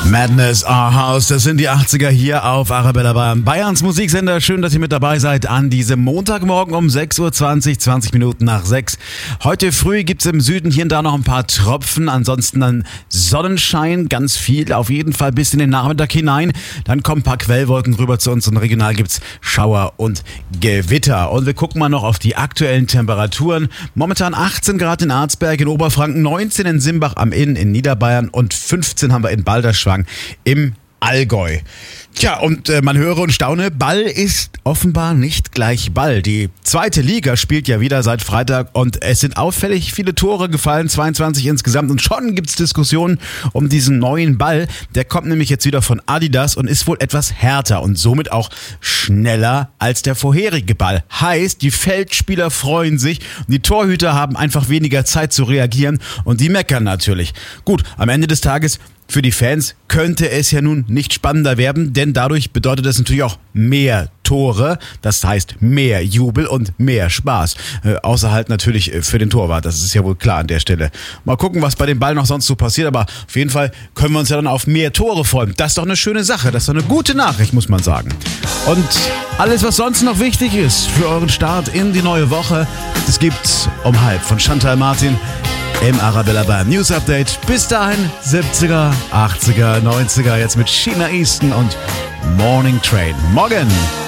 Madness Our House, das sind die 80er hier auf Arabella Bayern. Bayerns Musiksender, schön, dass ihr mit dabei seid an diesem Montagmorgen um 6.20 Uhr, 20 Minuten nach 6. Heute früh gibt's im Süden hier und da noch ein paar Tropfen, ansonsten dann Sonnenschein, ganz viel, auf jeden Fall bis in den Nachmittag hinein. Dann kommen ein paar Quellwolken rüber zu uns und regional gibt's Schauer und Gewitter. Und wir gucken mal noch auf die aktuellen Temperaturen. Momentan 18 Grad in Arzberg, in Oberfranken, 19 in Simbach am Inn in Niederbayern und 15 haben wir in Balderschwang im Allgäu. Tja, und man höre und staune, Ball ist offenbar nicht gleich Ball. Die zweite Liga spielt ja wieder seit Freitag und es sind auffällig viele Tore gefallen, 22 insgesamt. Und schon gibt's Diskussionen um diesen neuen Ball. Der kommt nämlich jetzt wieder von Adidas und ist wohl etwas härter und somit auch schneller als der vorherige Ball. Heißt, die Feldspieler freuen sich und die Torhüter haben einfach weniger Zeit zu reagieren und die meckern natürlich. Gut, am Ende des Tages für die Fans könnte es ja nun nicht spannender werden, denn dadurch bedeutet das natürlich auch mehr Tore, das heißt mehr Jubel und mehr Spaß. Außer halt natürlich für den Torwart, das ist ja wohl klar an der Stelle. Mal gucken, was bei dem Ball noch sonst so passiert, aber auf jeden Fall können wir uns ja dann auf mehr Tore freuen. Das ist doch eine schöne Sache, das ist doch eine gute Nachricht, muss man sagen. Und alles, was sonst noch wichtig ist für euren Start in die neue Woche, das gibt's um 12:30 von Chantal Martin im Arabella Bayern News Update. Bis dahin 70er, 80er, 90er, jetzt mit Sheena Easton und Morning Train. Morgen!